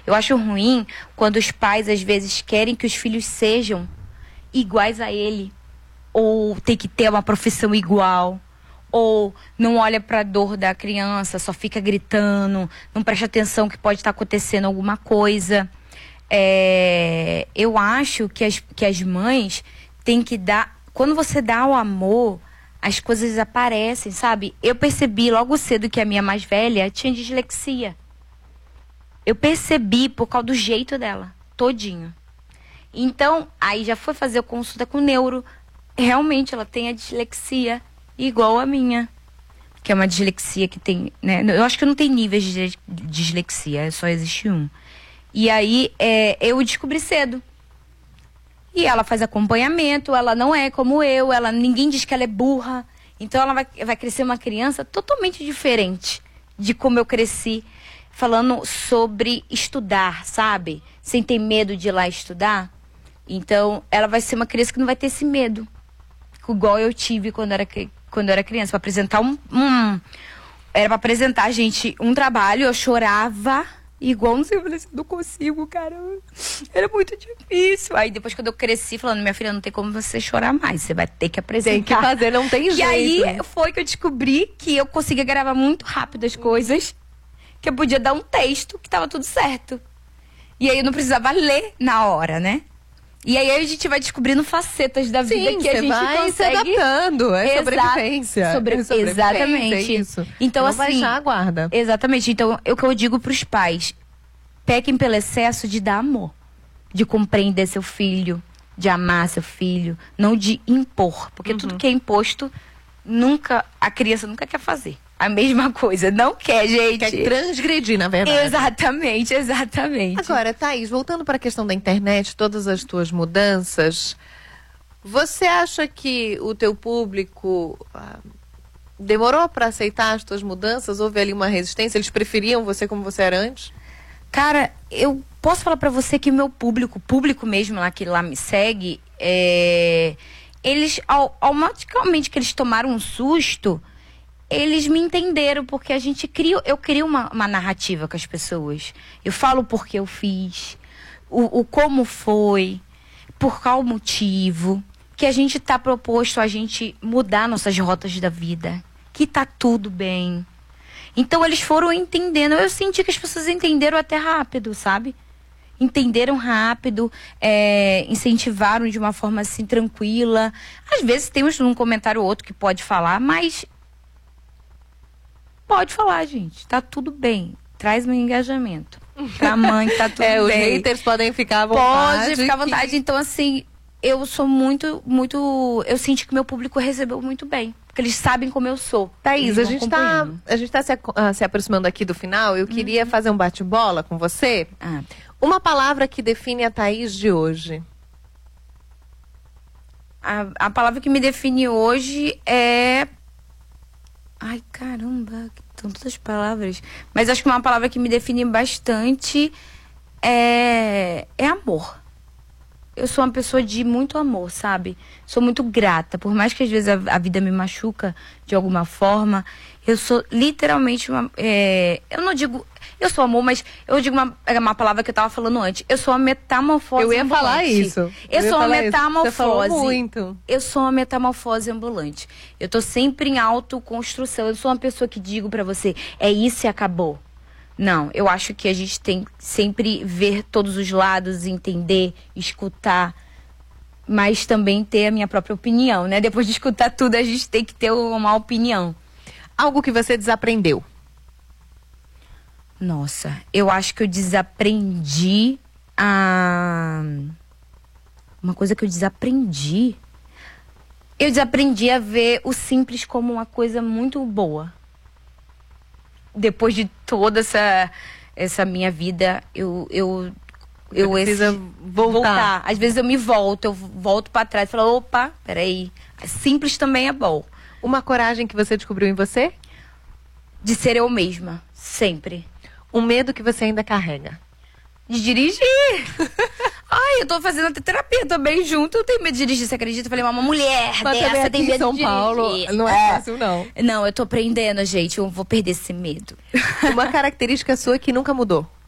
Eu acho ruim quando os pais, às vezes, querem que os filhos sejam iguais a ele. Ou tem que ter uma profissão igual. Ou não olha para a dor da criança, só fica gritando, não presta atenção que pode estar acontecendo alguma coisa. Eu acho que as mães têm que dar... Quando você dá o amor, as coisas aparecem, sabe? Eu percebi logo cedo que a minha mais velha tinha dislexia. Eu percebi por causa do jeito dela, todinho. Então, aí já foi fazer consulta com o neuro. Realmente, ela tem a dislexia igual a minha. Que é uma dislexia que tem, né? Eu acho que não tem níveis de dislexia, só existe um. E aí, eu descobri cedo. E ela faz acompanhamento, ela não é como eu, ninguém diz que ela é burra. Então ela vai crescer uma criança totalmente diferente de como eu cresci, falando sobre estudar, sabe? Sem ter medo de ir lá estudar. Então ela vai ser uma criança que não vai ter esse medo. Igual eu tive quando eu era criança. Para apresentar era para apresentar, gente, um trabalho, eu chorava. Igual, não sei, eu falei assim, não consigo, cara. Era muito difícil. Aí depois quando eu cresci, falando, minha filha, não tem como você chorar mais. Você vai ter que apresentar. Tem que fazer, não tem jeito. E aí foi que eu descobri que eu conseguia gravar muito rápido as coisas. Que eu podia dar um texto, que tava tudo certo. E aí eu não precisava ler na hora, né? E aí a gente vai descobrindo facetas da vida que a gente vai consegue... se adaptando. Sobrevivência. Exatamente. É isso. Então, não assim, vai já aguarda. Exatamente. Então, o que eu digo pros pais, pequem pelo excesso de dar amor. De compreender seu filho, de amar seu filho, não de impor. Porque tudo que é imposto, a criança nunca quer fazer. A mesma coisa, não quer, gente. Quer transgredir, na verdade. Exatamente. Agora, Thaís, voltando para a questão da internet, todas as tuas mudanças, você acha que o teu público demorou para aceitar as tuas mudanças? Houve ali uma resistência? Eles preferiam você como você era antes? Cara, eu posso falar para você que o meu público mesmo lá que lá me segue, eles, automaticamente que eles tomaram um susto, eles me entenderam, porque eu crio uma narrativa com as pessoas. Eu falo por que eu fiz, o como foi, por qual motivo, que a gente tá proposto a gente mudar nossas rotas da vida, que tá tudo bem. Então eles foram entendendo, eu senti que as pessoas entenderam até rápido, sabe? Entenderam rápido, incentivaram de uma forma assim tranquila. Às vezes tem um comentário ou outro que pode falar, mas... Pode falar, gente. Tá tudo bem. Traz meu engajamento. Pra mãe, tá tudo bem. Os haters podem ficar à vontade. Pode ficar à vontade. Então, assim, eu sou muito... Eu senti que meu público recebeu muito bem. Porque eles sabem como eu sou. Thaís, a gente tá se aproximando aqui do final. Eu queria fazer um bate-bola com você. Uma palavra que define a Thaís de hoje. A palavra que me define hoje é... Ai, caramba, são todas palavras. Mas acho que uma palavra que me define bastante é amor. Eu sou uma pessoa de muito amor, sabe? Sou muito grata. Por mais que às vezes a vida me machuca de alguma forma, eu sou literalmente uma... eu não digo... Eu sou amor, mas eu digo uma palavra que eu tava falando antes. Eu sou uma metamorfose ambulante. Eu ia falar isso. Eu sou uma metamorfose. Você falou muito. Eu sou uma metamorfose ambulante. Eu tô sempre em autoconstrução. Eu sou uma pessoa que digo pra você, é isso e acabou. Não, eu acho que a gente tem que sempre ver todos os lados, entender, escutar, mas também ter a minha própria opinião, né? Depois de escutar tudo, a gente tem que ter uma opinião. Algo que você desaprendeu? Nossa, eu acho que eu desaprendi uma coisa que eu desaprendi. Eu desaprendi a ver o simples como uma coisa muito boa. Depois de toda essa minha vida, eu precisa voltar. Às vezes eu volto pra trás e falo, opa, peraí, simples também é bom. Uma coragem que você descobriu em você? De ser eu mesma, sempre. Um medo que você ainda carrega? De dirigir. Ai, eu tô fazendo até terapia também junto. Eu tenho medo de dirigir, você acredita? Eu falei, uma mulher dessa tem medo de dirigir. São Paulo não é fácil, não. Não, eu tô aprendendo, gente. Eu vou perder esse medo. Uma característica sua que nunca mudou?